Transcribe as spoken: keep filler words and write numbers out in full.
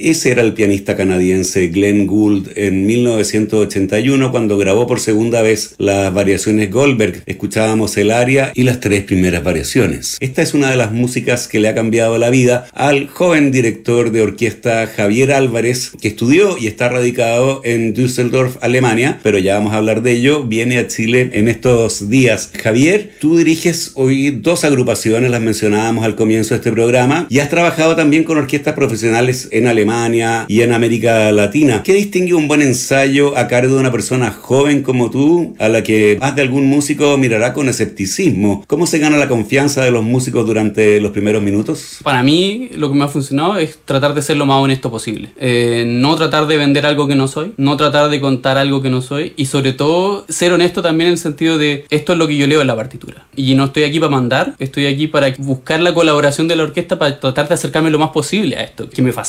Ese era el pianista canadiense Glenn Gould en mil novecientos ochenta y uno cuando grabó por segunda vez las variaciones Goldberg. Escuchábamos el aria y las tres primeras variaciones. Esta es una de las músicas que le ha cambiado la vida al joven director de orquesta Javier Álvarez, que estudió y está radicado en Düsseldorf, Alemania, pero ya vamos a hablar de ello. Viene a Chile en estos días. Javier, tú diriges hoy dos agrupaciones, las mencionábamos al comienzo de este programa, y has trabajado también con orquestas profesionales en Alemania y en América Latina. ¿Qué distingue un buen ensayo a cargo de una persona joven como tú, a la que más de algún músico mirará con escepticismo? ¿Cómo se gana la confianza de los músicos durante los primeros minutos? Para mí, lo que me ha funcionado es tratar de ser lo más honesto posible. Eh, no tratar de vender algo que no soy, no tratar de contar algo que no soy, y sobre todo ser honesto también en el sentido de esto es lo que yo leo en la partitura. Y no estoy aquí para mandar, estoy aquí para buscar la colaboración de la orquesta para tratar de acercarme lo más posible a esto, que me fascina.